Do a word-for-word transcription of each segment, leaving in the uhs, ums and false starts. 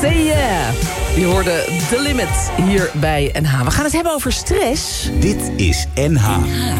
Say yeah. Je hoorde The Limit hier bij N H. We gaan het hebben over stress. Dit is N H.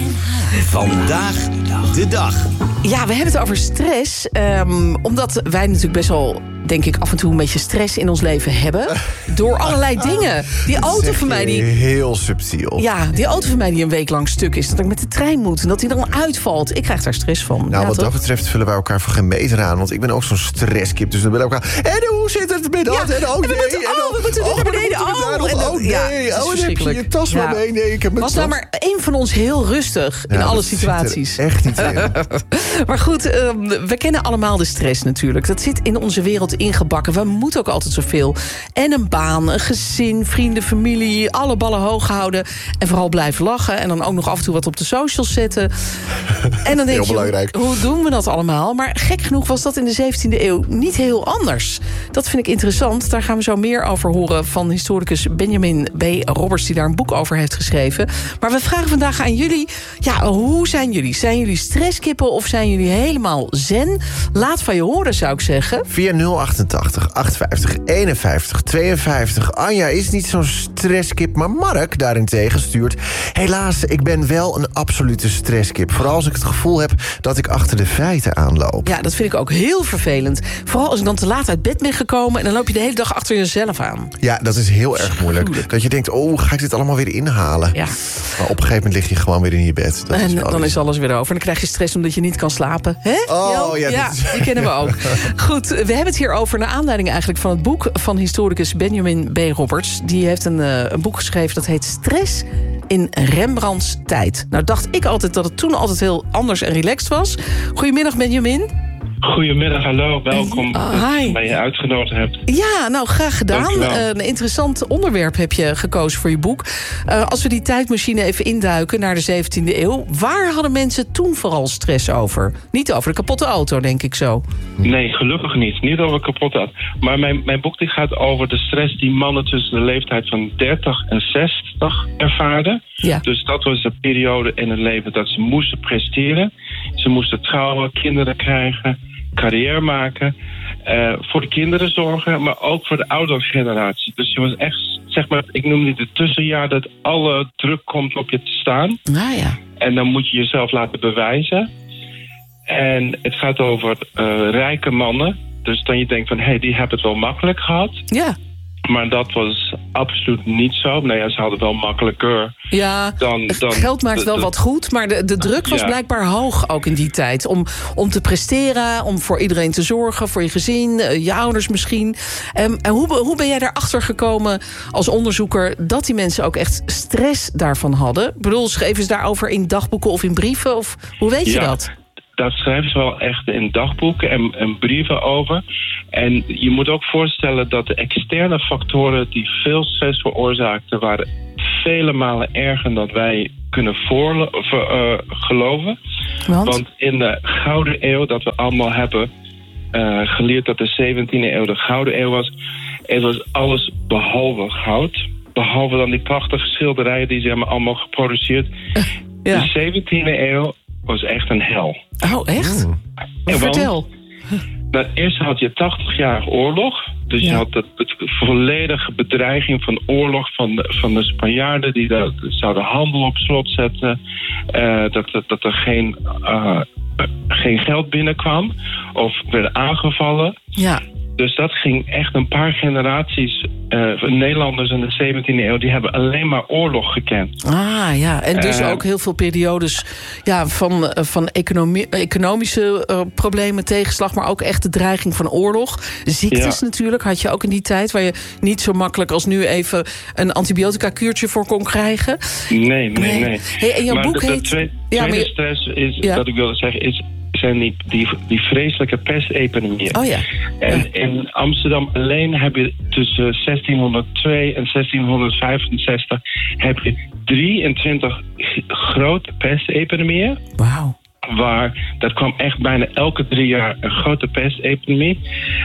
Vandaag de dag. Ja, we hebben het over stress. Um, omdat wij natuurlijk best wel, denk ik, af en toe een beetje stress in ons leven hebben. Door allerlei dingen. Die auto van mij die... Heel subtiel. Ja, die auto van mij die een week lang stuk is. Dat ik met de trein moet en dat die dan uitvalt. Ik krijg daar stress van. Nou, ja, wat toch? dat betreft vullen wij elkaar voor geen meter aan. Want ik ben ook zo'n stresskip. Dus dan ben ik elkaar... En hoe zit het met dat? Ja, en oh, en we nee, moeten, en oh, we moeten oh, naar beneden. we moeten Oh, daar en nog- dat- oh, nee. ja, het is oh, dan heb je verschrikkelijk. je tas Ja. maar mee. Nee, ik heb mijn Was nou tas. maar één van ons heel rustig in Ja, alle dat zit er situaties. echt niet in. Maar goed, um, we kennen allemaal de stress natuurlijk. Dat zit in onze wereld ingebakken. We moeten ook altijd zoveel. En een baan, een gezin, vrienden, familie. Alle ballen hoog houden. En vooral blijven lachen. En dan ook nog af en toe wat op de socials zetten. En dan denk Heel je, belangrijk. hoe doen we dat allemaal? Maar gek genoeg was dat in de zeventiende eeuw niet heel anders. Dat vind ik interessant. Daar gaan we zo meer over horen van historicus Benjamin B. Roberts, die daar een boek over heeft geschreven. Maar we vragen vandaag aan jullie, ja, hoe zijn jullie? Zijn jullie stresskippen of zijn jullie helemaal zen? Laat van je horen, zou ik zeggen. Via nul achtentachtig, achtenvijftig, eenenvijftig, tweeënvijftig. Anja is niet zo'n stresskip, maar Mark daarentegen stuurt... Helaas, ik ben wel een absolute stresskip. Vooral als ik het gevoel heb dat ik achter de feiten aanloop. Ja, dat vind ik ook heel vervelend. Vooral als ik dan te laat uit bed ben gekomen en dan loop je de hele dag achter jezelf aan. Ja, dat is heel erg moeilijk. Dat je denkt, oh, ga ik dit allemaal weer inhalen? Ja. Maar op een gegeven moment lig je gewoon weer in je bed. Dat En is wel dan iets. is alles weer over. En dan krijg je stress omdat je niet kan slapen. Hè? Oh, Jo? ja, ja, dat is- die kennen we ook. Goed, we hebben het hier over naar aanleiding eigenlijk van het boek van historicus Benjamin B. Roberts. Die heeft een, uh, een boek geschreven dat heet Stress in Rembrandts tijd. Nou dacht ik altijd dat het toen altijd heel anders en relaxed was. Goedemiddag, Benjamin. Goedemiddag, hallo, welkom Ah, dat hi. je mij uitgenodigd hebt. Ja, nou, graag gedaan. Dankjewel. Uh, een interessant onderwerp heb je gekozen voor je boek. Uh, als we die tijdmachine even induiken naar de zeventiende eeuw... waar hadden mensen toen vooral stress over? Niet over de kapotte auto, denk ik zo. Nee, gelukkig niet. Niet over kapot had. Maar mijn, mijn boek die gaat over de stress die mannen tussen de leeftijd van dertig en zestig ervaarden. Ja. Dus dat was de periode in het leven dat ze moesten presteren. Ze moesten trouwen, kinderen krijgen, carrière maken. Uh, voor de kinderen zorgen, maar ook voor de oudere generatie. Dus je was echt, zeg maar, ik noem dit het tussenjaar dat alle druk komt op je te staan. Nou ja. En dan moet je jezelf laten bewijzen. En het gaat over uh, rijke mannen. Dus dan je denkt van, hé, hey, die hebben het wel makkelijk gehad. Ja. Maar dat was absoluut niet zo. Nee, ja, ze hadden wel makkelijker. Ja, Dan- dan- geld maakt wel de- wat goed, maar de, de druk was Ja. blijkbaar hoog ook in die tijd. Om, om te presteren, om voor iedereen te zorgen, voor je gezin, eh, je ouders misschien. Um, en hoe, hoe ben jij daarachter gekomen als onderzoeker dat die mensen ook echt stress daarvan hadden? Ik bedoel, schreven ze daarover in dagboeken of in brieven? Of hoe weet je Ja. dat? Daar schrijven ze wel echt in dagboeken en, en brieven over. En je moet ook voorstellen dat de externe factoren die veel stress veroorzaakten, waren vele malen erger dan wij kunnen voor, ver, uh, geloven. Want? Want in de Gouden Eeuw, dat we allemaal hebben uh, geleerd dat de zeventiende eeuw de Gouden Eeuw was, het was alles behalve goud. Behalve dan die prachtige schilderijen die ze hebben allemaal geproduceerd. Ja. De zeventiende eeuw was echt een hel. Oh, echt? En Vertel. Nou, eerst had je tachtigjarige oorlog. Dus Ja. je had de, de volledige bedreiging van oorlog van de, van de Spanjaarden die dat, zouden handel op slot zetten. Uh, dat, dat, dat er geen, uh, geen geld binnenkwam of werden aangevallen. Ja. Dus dat ging echt een paar generaties uh, van Nederlanders in de zeventiende eeuw, die hebben alleen maar oorlog gekend. Ah ja, en dus Uh, ook heel veel periodes ja, van, eh, van economie, economische uh, problemen, tegenslag, maar ook echt de dreiging van oorlog. Ziektes Ja. natuurlijk had je ook in die tijd, waar je niet zo makkelijk als nu even een antibiotica-kuurtje voor kon krijgen. Nee, nee, Nee. nee. Hey, en jouw maar boek de, de heet- tweede, Ja, maar tweede je- stress is, Ja. dat ik wilde zeggen, is, zijn die, die, die vreselijke pestepidemieën. Oh ja. En Ja. in Amsterdam alleen heb je tussen zestienhonderdtwee en zestienhonderdvijfenzestig heb je drieëntwintig g- grote pestepidemieën. Wauw. Waar, dat kwam echt bijna elke drie jaar een grote pestepidemie.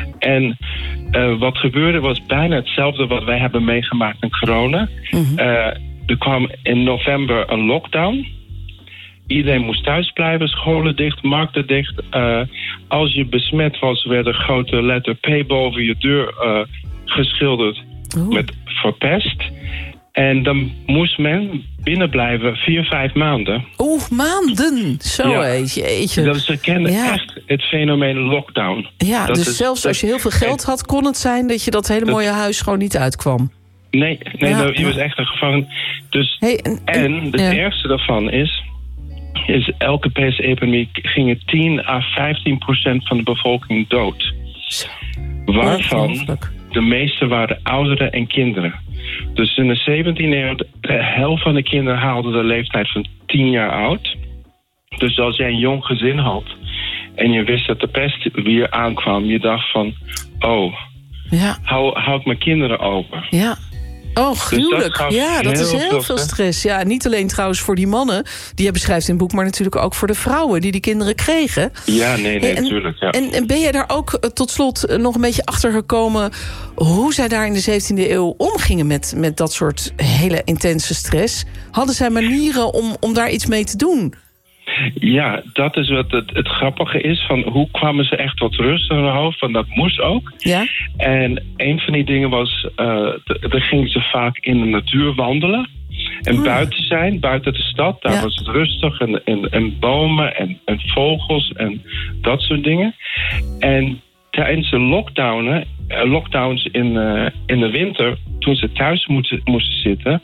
En uh, wat gebeurde was bijna hetzelfde wat wij hebben meegemaakt in corona. Mhm. Uh, er kwam in november een lockdown. Iedereen moest thuis blijven, scholen dicht, markten dicht. Uh, als je besmet was, werd een grote letter P boven je deur uh, geschilderd Oeh. met verpest. En dan moest men binnenblijven vier, vijf maanden. Oeh, maanden. Zo, Ja. hé, jeetje. Dat ze kennen Ja. echt het fenomeen lockdown. Ja, Dat dus is- zelfs dat- als je heel veel geld had, kon het zijn dat je dat hele Dat- mooie huis gewoon niet uitkwam. Nee, nee Ja, dat- je ja. was echt een gevangen. Dus, Hey, en, en het ja. ergste daarvan is... is elke pestepidemie gingen tien à vijftien procent van de bevolking dood. Zo. Waarvan Ongelooflijk. de meeste waren ouderen en kinderen. Dus in de zeventiende eeuw, de helft van de kinderen haalde de leeftijd van tien jaar oud. Dus als jij een jong gezin had en je wist dat de pest weer aankwam, je dacht van, oh, Ja, hou, hou ik mijn kinderen over. ja. Oh, gruwelijk. gaf Ja, dat is heel heel veel veel stress. stress. Ja, niet alleen trouwens voor die mannen die je beschrijft in het boek, maar natuurlijk ook voor de vrouwen die die kinderen kregen. Ja, nee, nee, Hey, en, natuurlijk. Ja. en, en ben jij daar ook eh, tot slot eh, nog een beetje achter gekomen hoe zij daar in de zeventiende eeuw omgingen met, met dat soort hele intense stress? Hadden zij manieren om, om daar iets mee te doen? Ja, dat is wat het, het grappige is. Van hoe kwamen ze echt tot rust in hun hoofd? Want dat moest ook. Ja? En een van die dingen was, uh, dan gingen ze vaak in de natuur wandelen. En Oh. buiten zijn, buiten de stad. Daar Ja. was het rustig. En, en, en bomen en, en vogels en dat soort dingen. En tijdens de lockdownen, uh, lockdowns in, uh, in de winter, toen ze thuis moesten, moesten zitten,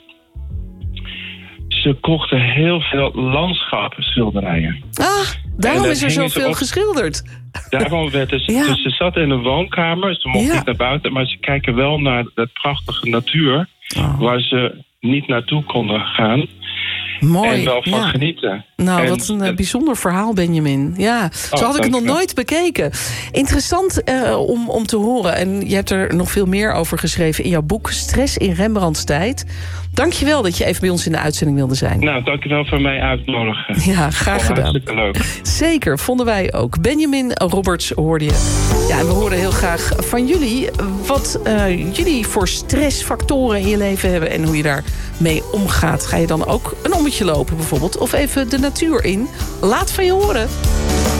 ze kochten heel veel landschapsschilderijen. Ah, daarom En is er dan gingen ze zoveel op- geschilderd. Daarom werd het, Ja. dus ze zaten in een woonkamer, ze mochten Ja. niet naar buiten, maar ze kijken wel naar de prachtige natuur, Oh. waar ze niet naartoe konden gaan Mooi. en wel van ja. genieten. Nou, En wat een eh, het- bijzonder verhaal, Benjamin. Ja, zo Oh, had ik het nog dankjewel. nooit bekeken. Interessant eh, om, om te horen. En je hebt er nog veel meer over geschreven in jouw boek Stress in Rembrandts tijd. Dank je wel dat je even bij ons in de uitzending wilde zijn. Nou, dankjewel voor mij uitnodigen. Ja, graag Vond gedaan. Hartstikke leuk. Zeker, vonden wij ook. Benjamin Roberts hoorde je. Ja, en we horen heel graag van jullie wat eh, jullie voor stressfactoren in je leven hebben en hoe je daar mee omgaat. Ga je dan ook een ommetje lopen bijvoorbeeld? Of even de natuur in? Laat van je horen.